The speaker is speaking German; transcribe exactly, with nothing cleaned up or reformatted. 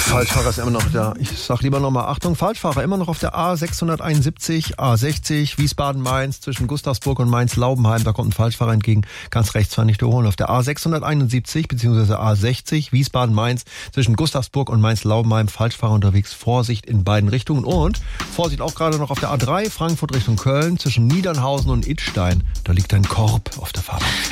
Falschfahrer ist immer noch da. Ich sag lieber nochmal Achtung, Falschfahrer immer noch auf der A sechshunderteinundsiebzig, A sechzig, Wiesbaden-Mainz zwischen Gustavsburg und Mainz-Laubenheim. Da kommt ein Falschfahrer entgegen. Ganz rechts fahren nicht überholen. Auf der A sechshunderteinundsiebzig bzw. A sechzig, Wiesbaden-Mainz zwischen Gustavsburg und Mainz-Laubenheim. Falschfahrer unterwegs. Vorsicht in beiden Richtungen. Und Vorsicht auch gerade noch auf der A drei, Frankfurt Richtung Köln zwischen Niedernhausen und Idstein. Da liegt ein Korb auf der Fahrbahn.